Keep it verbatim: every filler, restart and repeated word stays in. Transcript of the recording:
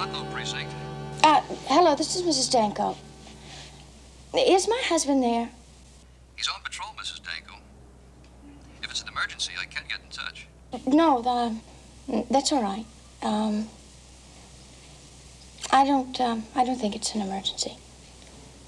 Ludlow precinct. Uh, hello, this is Missus Danko. Is my husband there? He's on patrol, Missus Danko. If it's an emergency, I can get in touch. No, the, that's all right. Um, I don't, um, I don't think it's an emergency.